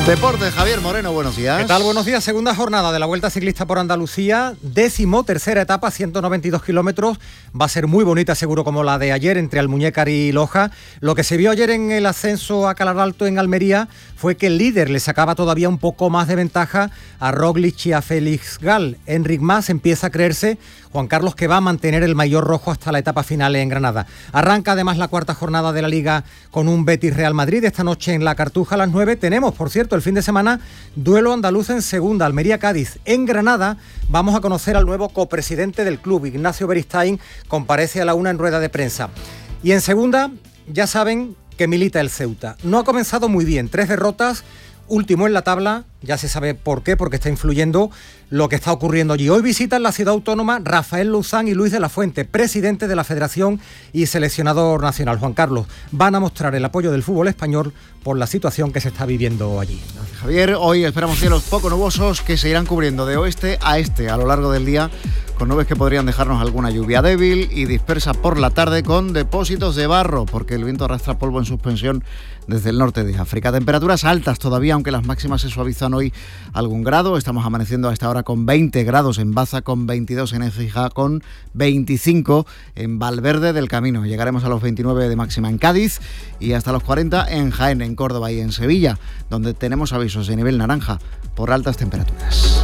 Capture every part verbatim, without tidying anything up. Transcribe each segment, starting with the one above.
Deporte, Javier Moreno, buenos días. ¿Qué tal? Buenos días. Segunda jornada de la Vuelta Ciclista por Andalucía, décimo tercera etapa, ciento noventa y dos kilómetros. Va a ser muy bonita, seguro, como la de ayer entre Almuñécar y Loja. Lo que se vio ayer en el ascenso a Calaralto en Almería fue que el líder le sacaba todavía un poco más de ventaja a Roglic y a Félix Gal. Enric Mas empieza a creerse, Juan Carlos, que va a mantener el maillot rojo hasta la etapa final en Granada. Arranca además la cuarta jornada de la Liga con un Betis Real Madrid. Esta noche en la Cartuja a las nueve tenemos, por cierto, el fin de semana, duelo andaluz en segunda, Almería-Cádiz. En Granada vamos a conocer al nuevo copresidente del club, Ignacio Beristain, comparece a la una en rueda de prensa. Y en segunda, ya saben que milita el Ceuta. No ha comenzado muy bien, tres derrotas, último en la tabla, ya se sabe por qué, porque está influyendo lo que está ocurriendo allí. Hoy visitan la ciudad autónoma Rafael Luzán y Luis de la Fuente, presidente de la Federación y seleccionador nacional. Juan Carlos, van a mostrar el apoyo del fútbol español por la situación que se está viviendo allí. Gracias, Javier. Hoy esperamos cielos poco nubosos que se irán cubriendo de oeste a este a lo largo del día, con nubes que podrían dejarnos alguna lluvia débil y dispersa por la tarde con depósitos de barro, porque el viento arrastra polvo en suspensión desde el norte de África. Temperaturas altas todavía, aunque las máximas se suavizan hoy algún grado. Estamos amaneciendo a esta hora con veinte grados en Baza, con veintidós en Écija, con veinticinco en Valverde del Camino. Llegaremos a los veintinueve de máxima en Cádiz y hasta los cuarenta en Jaén, en Córdoba y en Sevilla, donde tenemos avisos de nivel naranja por altas temperaturas.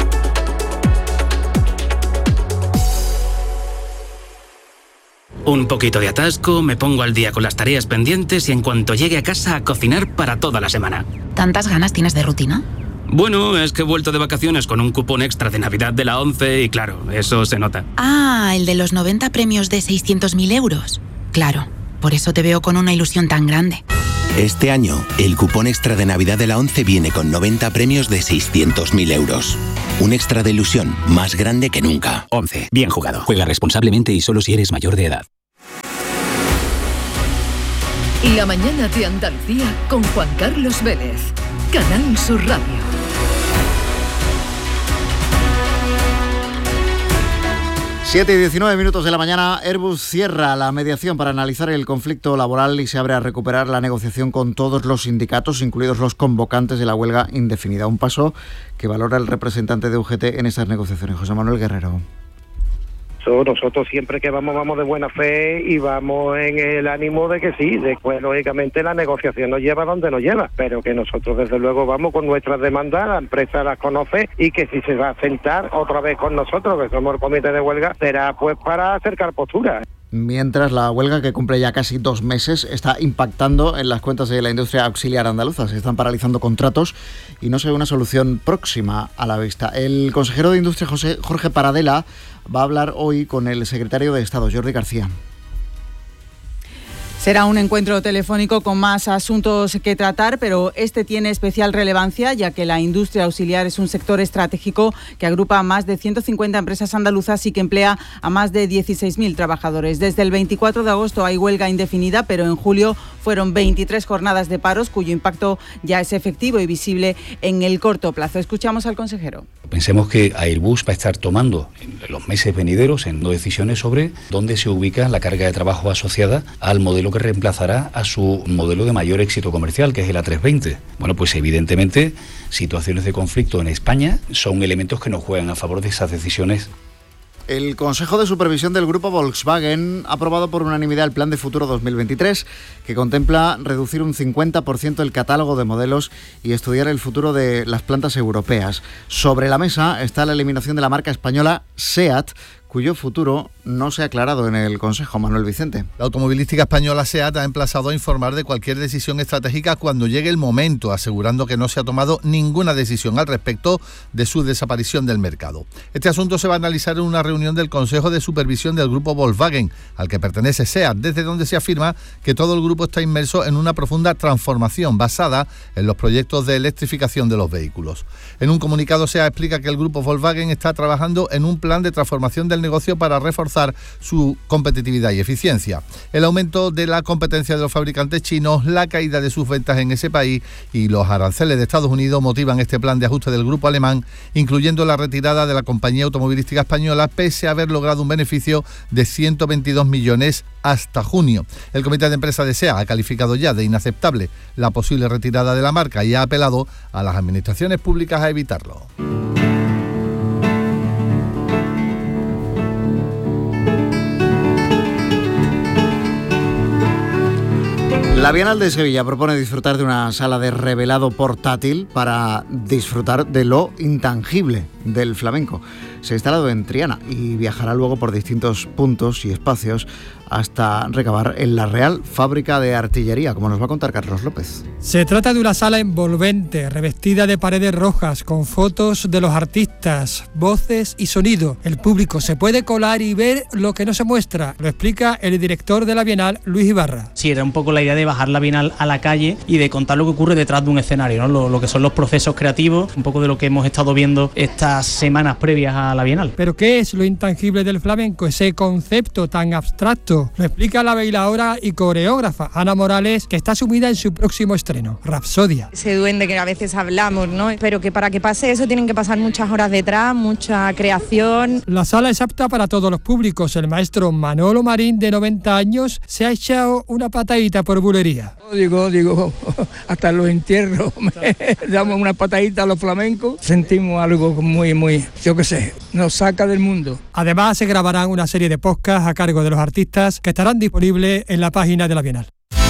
Un poquito de atasco, me pongo al día con las tareas pendientes y en cuanto llegue a casa a cocinar para toda la semana. ¿Tantas ganas tienes de rutina? Bueno, es que he vuelto de vacaciones con un cupón extra de Navidad de la ONCE y claro, eso se nota. Ah, el de los noventa premios de seiscientos mil euros. Claro, por eso te veo con una ilusión tan grande. Este año, el cupón extra de Navidad de la ONCE viene con noventa premios de seiscientos mil euros. Un extra de ilusión más grande que nunca. ONCE. Bien jugado. Juega responsablemente y solo si eres mayor de edad. La mañana de Andalucía con Juan Carlos Vélez. Canal Sur Radio. siete y diecinueve minutos de la mañana. Airbus cierra la mediación para analizar el conflicto laboral y se abre a recuperar la negociación con todos los sindicatos, incluidos los convocantes de la huelga indefinida. Un paso que valora el representante de U G T en estas negociaciones, José Manuel Guerrero. Nosotros siempre que vamos, vamos de buena fe y vamos en el ánimo de que sí, después lógicamente la negociación nos lleva donde nos lleva, pero que nosotros desde luego vamos con nuestras demandas, la empresa las conoce y que si se va a sentar otra vez con nosotros, que somos el comité de huelga, será pues para acercar posturas. Mientras la huelga, que cumple ya casi dos meses, está impactando en las cuentas de la industria auxiliar andaluza. Se están paralizando contratos y no se ve una solución próxima a la vista. El consejero de Industria, José, Jorge Paradela, va a hablar hoy con el secretario de Estado, Jordi García. Será un encuentro telefónico con más asuntos que tratar, pero este tiene especial relevancia ya que la industria auxiliar es un sector estratégico que agrupa a más de ciento cincuenta empresas andaluzas y que emplea a más de dieciséis mil trabajadores. Desde el veinticuatro de agosto hay huelga indefinida, pero en julio fueron veintitrés jornadas de paros cuyo impacto ya es efectivo y visible en el corto plazo. Escuchamos al consejero. Pensemos que Airbus va a estar tomando en los meses venideros en decisiones sobre dónde se ubica la carga de trabajo asociada al modelo que reemplazará a su modelo de mayor éxito comercial, que es el A trescientos veinte. Bueno, pues evidentemente situaciones de conflicto en España son elementos que nos juegan a favor de esas decisiones. El Consejo de Supervisión del Grupo Volkswagen ha aprobado por unanimidad el Plan de Futuro dos mil veintitrés, que contempla reducir un cincuenta por ciento el catálogo de modelos y estudiar el futuro de las plantas europeas. Sobre la mesa está la eliminación de la marca española SEAT, cuyo futuro no se ha aclarado en el Consejo. Manuel Vicente. La automovilística española SEAT ha emplazado a informar de cualquier decisión estratégica cuando llegue el momento, asegurando que no se ha tomado ninguna decisión al respecto de su desaparición del mercado. Este asunto se va a analizar en una reunión del Consejo de Supervisión del Grupo Volkswagen, al que pertenece SEAT, desde donde se afirma que todo el grupo está inmerso en una profunda transformación basada en los proyectos de electrificación de los vehículos. En un comunicado, SEAT explica que el Grupo Volkswagen está trabajando en un plan de transformación del negocio para reforzar reforzar su competitividad y eficiencia. El aumento de la competencia de los fabricantes chinos, la caída de sus ventas en ese país y los aranceles de Estados Unidos motivan este plan de ajuste del grupo alemán, incluyendo la retirada de la compañía automovilística española, pese a haber logrado un beneficio de ciento veintidós millones hasta junio. El comité de empresa de SEAT ha calificado ya de inaceptable la posible retirada de la marca y ha apelado a las administraciones públicas a evitarlo. La Bienal de Sevilla propone disfrutar de una sala de revelado portátil para disfrutar de lo intangible del flamenco. Se ha instalado en Triana y viajará luego por distintos puntos y espacios hasta recabar en la Real Fábrica de Artillería, como nos va a contar Carlos López. Se trata de una sala envolvente, revestida de paredes rojas, con fotos de los artistas, voces y sonido. El público se puede colar y ver lo que no se muestra, lo explica el director de la Bienal, Luis Ibarra. Sí, era un poco la idea de bajar la Bienal a la calle y de contar lo que ocurre detrás de un escenario, ¿no? Lo, lo que son los procesos creativos, un poco de lo que hemos estado viendo estas semanas previas a la Bienal. ¿Pero qué es lo intangible del flamenco? Ese concepto tan abstracto. Lo explica la bailaora y coreógrafa Ana Morales, que está sumida en su próximo estreno, Rapsodia. Ese duende que a veces hablamos, ¿no? Pero que para que pase eso tienen que pasar muchas horas detrás, mucha creación. La sala es apta para todos los públicos. El maestro Manolo Marín, de noventa años, se ha echado una patadita por bulería. Digo, digo, hasta en los entierros damos una patadita a los flamencos, sentimos algo muy, muy, yo qué sé, nos saca del mundo. Además, se grabarán una serie de podcasts a cargo de los artistas que estarán disponibles en la página de la Bienal.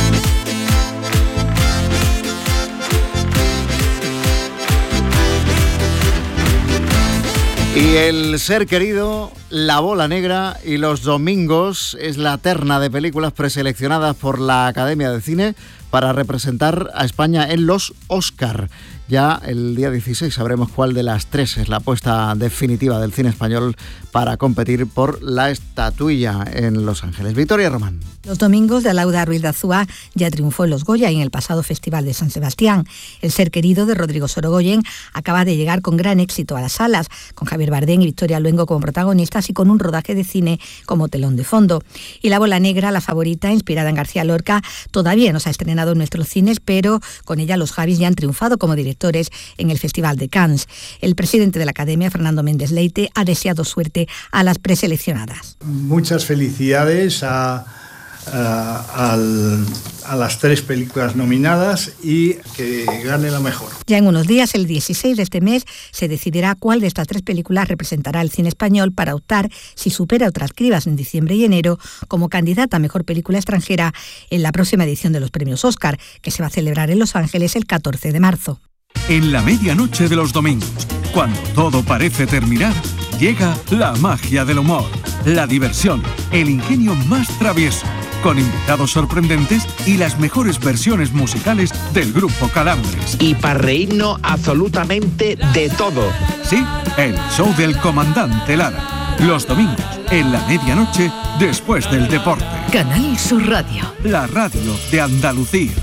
Y el ser querido, La Bola Negra y Los Domingos es la terna de películas preseleccionadas por la Academia de Cine para representar a España en los Oscar. Ya el día dieciséis sabremos cuál de las tres es la apuesta definitiva del cine español para competir por la estatuilla en Los Ángeles. Victoria Román. Los Domingos, de Alauda Ruiz de Azúa, ya triunfó en los Goya y en el pasado Festival de San Sebastián. El ser querido, de Rodrigo Sorogoyen, acaba de llegar con gran éxito a las salas, con Javier Bardem y Victoria Luengo como protagonistas y con un rodaje de cine como telón de fondo. Y La Bola Negra, la favorita, inspirada en García Lorca, todavía no se ha estrenado en nuestros cines, pero con ella los Javis ya han triunfado como directores en el Festival de Cannes. El presidente de la Academia, Fernando Méndez Leite, ha deseado suerte a las preseleccionadas. Muchas felicidades a, a, al, a las tres películas nominadas y que gane la mejor. Ya en unos días, el dieciséis de este mes, se decidirá cuál de estas tres películas representará el cine español para optar, si supera otras cribas en diciembre y enero, como candidata a mejor película extranjera en la próxima edición de los premios Oscar, que se va a celebrar en Los Ángeles el catorce de marzo. En la medianoche de los domingos, cuando todo parece terminar, llega la magia del humor, la diversión, el ingenio más travieso, con invitados sorprendentes y las mejores versiones musicales del grupo Calambres. Y para reírnos absolutamente de todo. Sí, el show del comandante Lara. Los domingos, en la medianoche, después del deporte. Canal Sur Radio. La radio de Andalucía.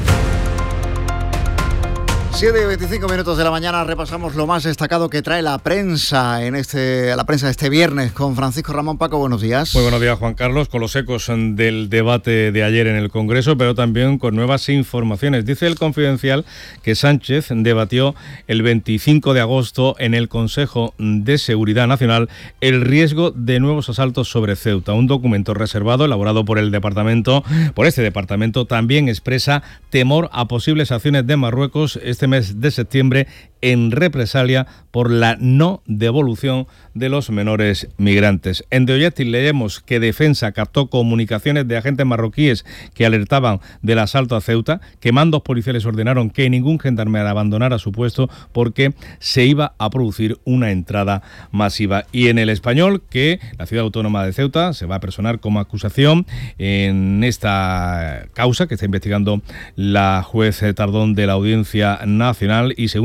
siete y veinticinco minutos de la mañana, repasamos lo más destacado que trae la prensa en este, la prensa este viernes con Francisco Ramón. Paco, buenos días. Muy buenos días, Juan Carlos, con los ecos del debate de ayer en el Congreso, pero también con nuevas informaciones. Dice el Confidencial que Sánchez debatió el veinticinco de agosto en el Consejo de Seguridad Nacional el riesgo de nuevos asaltos sobre Ceuta. Un documento reservado elaborado por el departamento, por este departamento, también expresa temor a posibles acciones de Marruecos este mes de septiembre en represalia por la no devolución de los menores migrantes. En The Objective leemos que Defensa captó comunicaciones de agentes marroquíes que alertaban del asalto a Ceuta, que mandos policiales ordenaron que ningún gendarme abandonara su puesto porque se iba a producir una entrada masiva. Y en El Español, que la ciudad autónoma de Ceuta se va a personar como acusación en esta causa que está investigando la juez Tardón de la Audiencia Nacional, y según El Español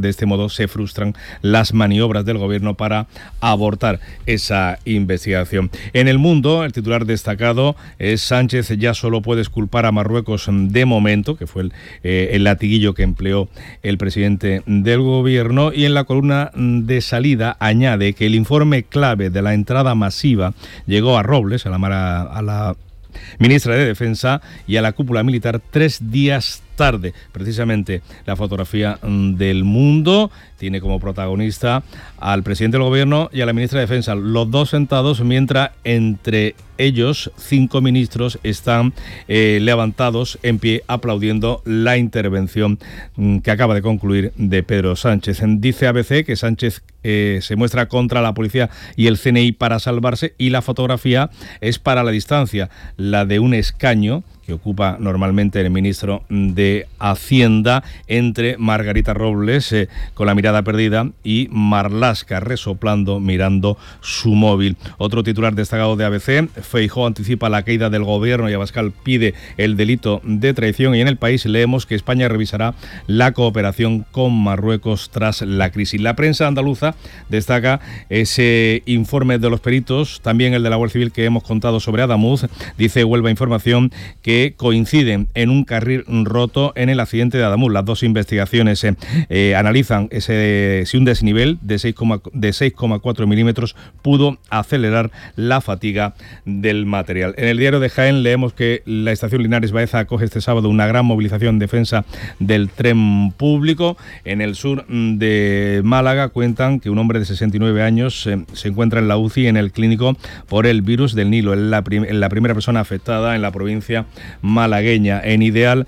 De este modo se frustran las maniobras del gobierno para abortar esa investigación. En el mundo, el titular destacado es: Sánchez ya solo puede culpar a Marruecos de momento, que fue el, eh, el latiguillo que empleó el presidente del gobierno. Y en la columna de salida añade que el informe clave de la entrada masiva llegó a Robles, a la, Mara, a la ministra de Defensa y a la cúpula militar tres días tarde. Precisamente la fotografía del Mundo tiene como protagonista al presidente del gobierno y a la ministra de Defensa, los dos sentados, mientras entre ellos cinco ministros están eh, levantados en pie aplaudiendo la intervención mm, que acaba de concluir de Pedro Sánchez. Dice A B C que Sánchez eh, se muestra contra la policía y el C N I para salvarse, y la fotografía es para la distancia, la de un escaño que ocupa normalmente el ministro de Hacienda, entre Margarita Robles eh, con la mirada perdida y Marlaska resoplando mirando su móvil. Otro titular destacado de A B C: Feijóo anticipa la caída del gobierno y Abascal pide el delito de traición. Y en El País leemos que España revisará la cooperación con Marruecos tras la crisis. La prensa andaluza destaca ese informe de los peritos, también el de la Guardia Civil que hemos contado sobre Adamuz. Dice Huelva Información que que coinciden en un carril roto en el accidente de Adamuz. Las dos investigaciones eh, eh, analizan ese, si un desnivel de seis coma cuatro milímetros pudo acelerar la fatiga del material. En el diario de Jaén leemos que la estación Linares Baeza acoge este sábado una gran movilización en defensa del tren público. En el sur de Málaga cuentan que un hombre de sesenta y nueve años eh, se encuentra en la U C I en el clínico por el virus del Nilo. Es la, prim- la primera persona afectada en la provincia malagueña. En Ideal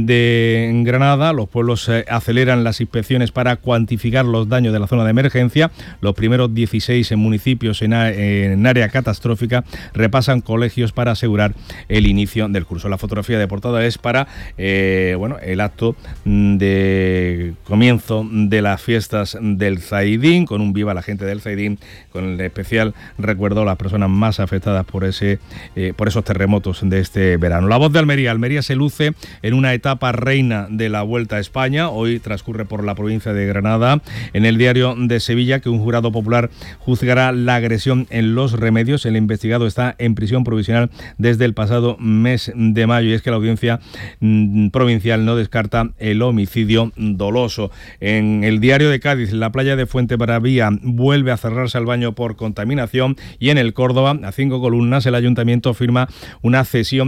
de Granada, los pueblos eh, aceleran las inspecciones para cuantificar los daños de la zona de emergencia. Los primeros dieciséis municipios en, a, en área catastrófica repasan colegios para asegurar el inicio del curso. La fotografía de portada es para eh, bueno, el acto de comienzo de las fiestas del Zaidín, con un viva la gente del Zaidín, con el especial recuerdo a las personas más afectadas por ese eh, por esos terremotos de este verano. La Voz de Almería. Almería se luce en una etapa reina de la Vuelta a España. Hoy transcurre por la provincia de Granada. En el Diario de Sevilla, que un jurado popular juzgará la agresión en Los Remedios. El investigado está en prisión provisional desde el pasado mes de mayo, y es que la audiencia mmm, provincial no descarta el homicidio doloso. En el Diario de Cádiz, la playa de Fuentebravía vuelve a cerrarse al baño por contaminación, y en el Córdoba, a cinco columnas, el ayuntamiento firma una cesión